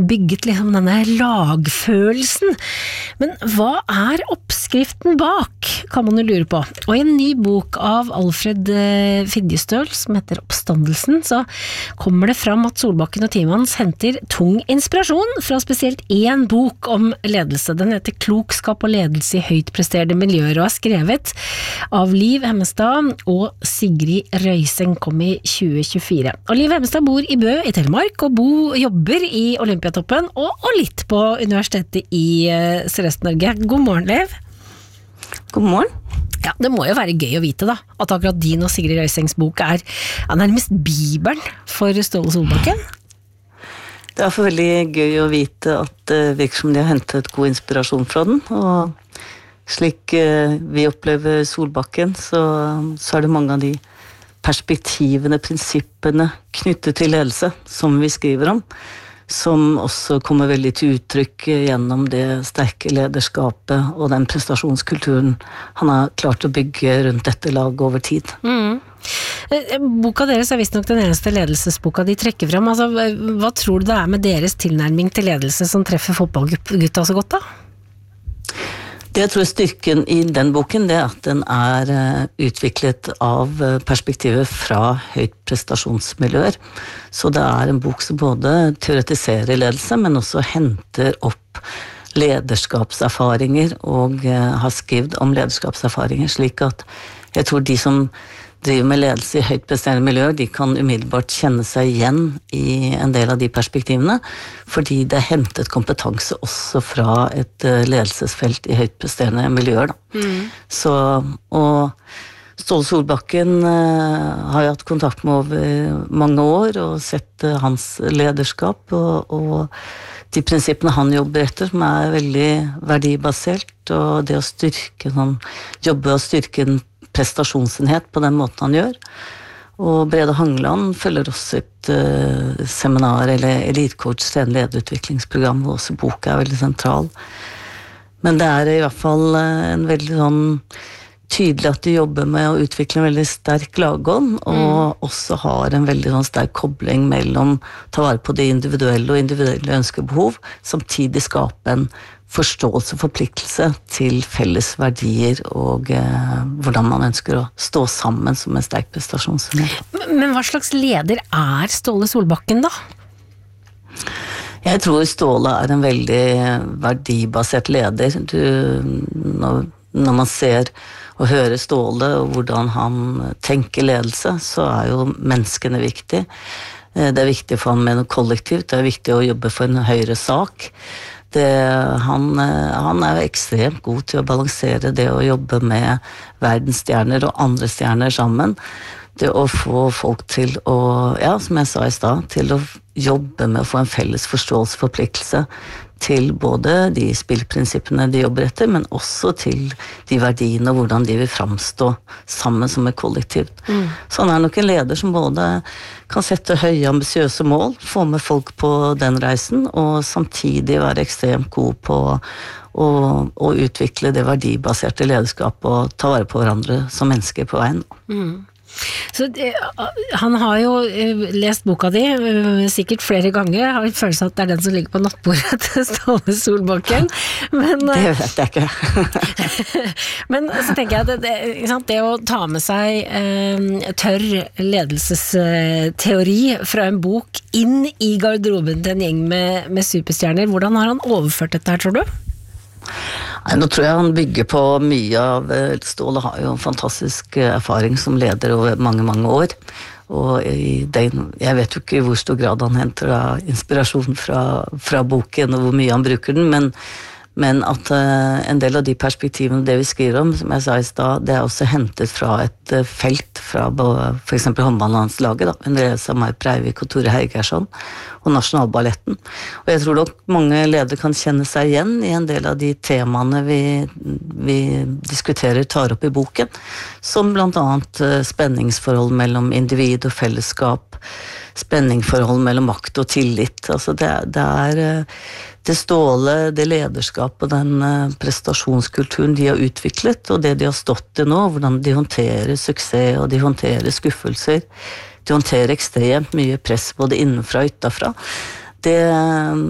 bygget liksom denne lagfølelsen. Men hva oppskriften bak, kan man jo lure på. Og I en ny bok av Alfred Fidjestøl, som heter Oppstandelsen, så kommer det fram at Solbakken og teamet hans henter tung inspirasjon fra spesielt en bok om ledelse. Den heter Klokskap og ledelse I høyt presterende miljøer, og skrevet av Liv Hemmestad og Sigrid Røyseng, kom I 2024. Og Liv Hemmestad bor I Bø I Telemark, og jobber I Olympiatoppen, og litt på universitetet I Sørøst-Norge. God morgen, Liv. God morgen. Ja, det må jo være gøy å vite da, at akkurat din og Sigrid Røysengs bok nærmest Bibelen for Ståle Solbakken. Det for veldig gøy å vite at det virker som de har hentet god inspirasjon fra den, og slik vi opplever Solbakken, så det mange av de perspektivene, prinsippene knyttet til ledelse som vi skriver om, som også kommer veldig til uttrykk gjennom det sterke lederskapet og den prestasjonskulturen han har klart å bygge rundt dette laget over tid. Boka deres visst nok den eneste ledelsesboka de trekker frem. Altså, hva tror du det med deres tilnærming til ledelse som treffer fotballgutta så godt da? Det jeg tror styrken I den boken, det at den utviklet av perspektivet fra høyt prestasjonsmiljøer. Så det en bok som både teoretiserer ledelse, men også henter opp lederskapserfaringer og har skrevet om lederskapserfaringer, slik at jeg tror de som driver med ledelse I høyt presterende miljøer, de kan umiddelbart kjenne seg igjen I en del av de perspektivene, fordi det hentet kompetanse også fra et ledelsesfelt I høyt presterende miljøer. Så, og Ståle Solbakken har jeg hatt kontakt med over mange år, og sett hans lederskap, og de prinsippene han jobber etter, som veldig verdibasert, og det å styrke, jobbe og styrke en prestasjonsenhet på den måten han gjør. Og Brede Hangeland følger også et seminar, eller Elitecoach lederutviklingsprogram, hvor også boka veldig sentral. Men det I hvert fall en veldig tydelig at de jobber med å utvikle en veldig sterk lagånd, og også har en veldig sterk kobling mellom ta vare på det individuelle og individuelle ønskebehov, samtidig skape en forståelse og forpliktelse til felles verdier og hvordan man ønsker å stå sammen som en sterk prestasjonsenhet. Men hva slags leder Ståle Solbakken da? Jeg tror Ståle en veldig verdibasert leder. Når man ser og hører Ståle og hvordan han tenker ledelse, så jo menneskene viktig. Det viktig for ham med noe kollektivt, det viktig å jobbe for en høyere sak. Han ekstremt god til å balansere det å jobbe med verdensstjerner og andre stjerner sammen. Det å få folk til å, som jeg sa I sted, til å jobbe med å få en felles forståelse og forpliktelse til både de spillprinsippene de jobber etter, men også til de verdiene og hvordan de vil framstå sammen som et kollektivt. Så han nok en leder som både kan sette høye, ambisiøse mål, få med folk på den reisen, og samtidig være ekstremt god på å utvikle det verdibaserte lederskapet og ta vare på hverandre som mennesker på veien. Så han har jo lest boka di sikkert flere ganger, har følelsen at det den som ligger på nattbordet til Ståle Solbakken, men det vet jeg ikke. Men så tenker jeg at det å ta med seg tørr ledelsesteori fra en bok inn I garderoben til en gjeng med superstjerner, hvordan har han overført dette her, tror du? Nei, nå tror jeg han bygger på mye av Ståle har jo en fantastisk erfaring som leder over mange, mange år, og jeg vet jo ikke I hvor stor grad han henter inspirasjon fra boken og hvor mye han bruker den, men at en del av de perspektivene det vi skriver om, som jeg sa I sted, det også hentet fra et felt fra for eksempel håndballlandslaget, under ledelse av Mai Breivik og Tore Hergersson og Nasjonalballetten. Og jeg tror nok mange ledere kan kjenne seg igjen I en del av de temaene vi diskuterer, tar opp I boken, som blant annet spenningsforhold mellom individ og fellesskap, spenningsforhold mellom makt og tillit. Altså det Ståle, det lederskap og den prestasjonskulturen de har utviklet, og det de har stått I nå, hvordan de håndterer suksess og de håndterer skuffelser, de håndterer ekstremt mye press både innenfra og utenfra. Det